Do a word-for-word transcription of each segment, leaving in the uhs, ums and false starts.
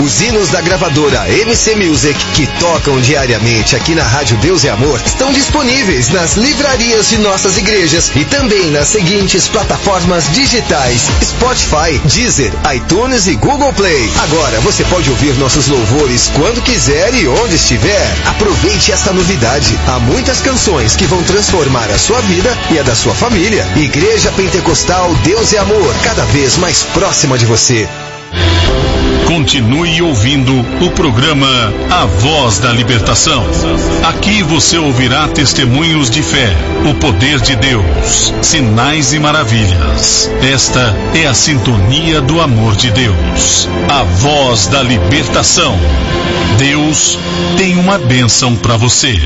Os hinos da gravadora M C Music, que tocam diariamente aqui na Rádio Deus e Amor, estão disponíveis nas livrarias de nossas igrejas e também nas seguintes plataformas digitais: Spotify, Deezer, iTunes e Google Play. Agora você pode ouvir nossos louvores quando quiser e onde estiver. Aproveite esta novidade. Há muitas canções que vão transformar a sua vida e a da sua família. Igreja Pentecostal Deus e Amor, cada vez mais próxima de você. Continue ouvindo o programa A Voz da Libertação. Aqui você ouvirá testemunhos de fé, o poder de Deus, sinais e maravilhas. Esta é a sintonia do amor de Deus. A Voz da Libertação. Deus tem uma bênção para você.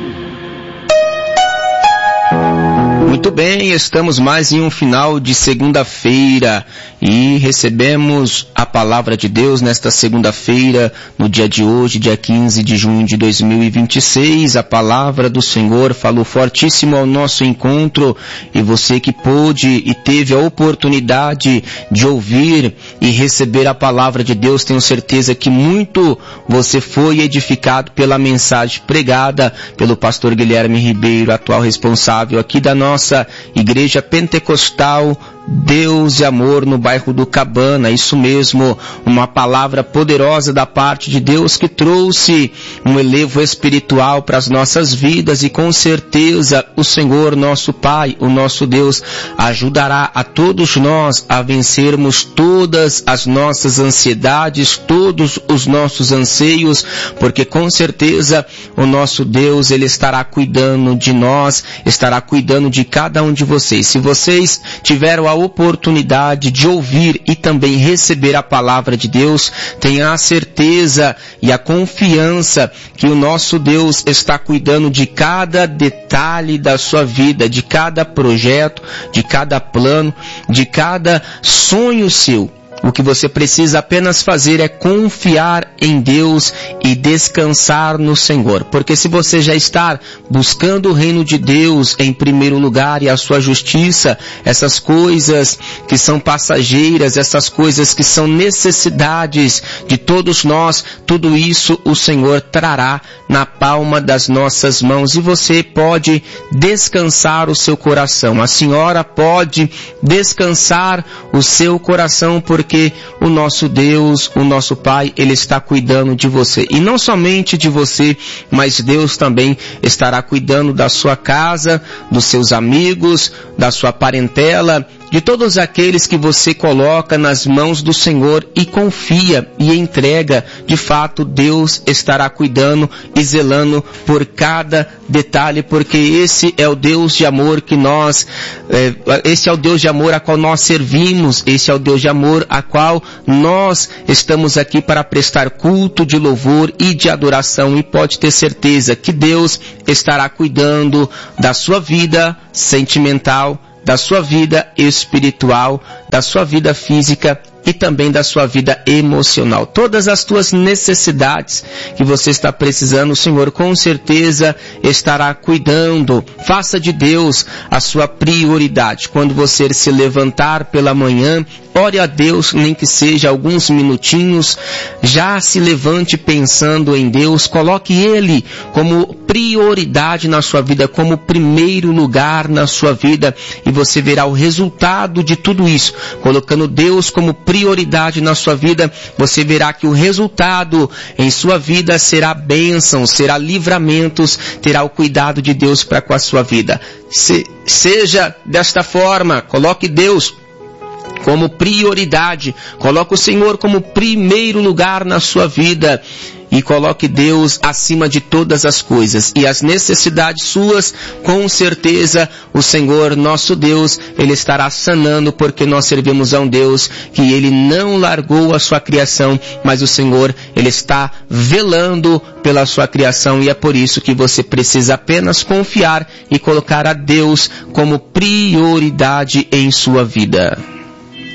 Muito bem, estamos mais em um final de segunda-feira e recebemos a palavra de Deus nesta segunda-feira, no dia de hoje, dia quinze de junho de dois mil e vinte e seis. A palavra do Senhor falou fortíssimo ao nosso encontro, e você que pôde e teve a oportunidade de ouvir e receber a palavra de Deus, tenho certeza que muito você foi edificado pela mensagem pregada pelo pastor Guilherme Ribeiro, atual responsável aqui da nossa Nossa Igreja Pentecostal Deus e Amor no bairro do Cabana. Isso mesmo, uma palavra poderosa da parte de Deus que trouxe um elevo espiritual para as nossas vidas, e com certeza o Senhor, nosso Pai, o nosso Deus, ajudará a todos nós a vencermos todas as nossas ansiedades, todos os nossos anseios, porque com certeza o nosso Deus, Ele estará cuidando de nós, estará cuidando de cada um de vocês. Se vocês tiveram a oportunidade de ouvir e também receber a palavra de Deus, tenha a certeza e a confiança que o nosso Deus está cuidando de cada detalhe da sua vida, de cada projeto, de cada plano, de cada sonho seu. O que você precisa apenas fazer é confiar em Deus e descansar no Senhor. Porque se você já está buscando o reino de Deus em primeiro lugar e a sua justiça, essas coisas que são passageiras, essas coisas que são necessidades de todos nós, tudo isso o Senhor trará na palma das nossas mãos, e você pode descansar o seu coração. A senhora pode descansar o seu coração, porque Porque o nosso Deus, o nosso Pai, Ele está cuidando de você. E não somente de você, mas Deus também estará cuidando da sua casa, dos seus amigos, da sua parentela, de todos aqueles que você coloca nas mãos do Senhor e confia e entrega. De fato, Deus estará cuidando e zelando por cada detalhe, porque esse é o Deus de amor que nós, é, esse é o Deus de amor a qual nós servimos, esse é o Deus de amor a qual nós estamos aqui para prestar culto de louvor e de adoração. E pode ter certeza que Deus estará cuidando da sua vida sentimental, da sua vida espiritual, da sua vida física e também da sua vida emocional. Todas as tuas necessidades que você está precisando, o Senhor com certeza estará cuidando. Faça de Deus a sua prioridade. Quando você se levantar pela manhã, ore a Deus, nem que seja alguns minutinhos, já se levante pensando em Deus, coloque Ele como prioridade na sua vida, como primeiro lugar na sua vida, e você verá o resultado de tudo isso. Colocando Deus como prioridade na sua vida, você verá que o resultado em sua vida será bênção, será livramentos, terá o cuidado de Deus para com a sua vida. Se, seja desta forma, coloque Deus como prioridade, coloque o Senhor como primeiro lugar na sua vida, e coloque Deus acima de todas as coisas. E as necessidades suas, com certeza, o Senhor, nosso Deus, Ele estará sanando, porque nós servimos a um Deus que Ele não largou a sua criação, mas o Senhor, Ele está velando pela sua criação, e é por isso que você precisa apenas confiar e colocar a Deus como prioridade em sua vida.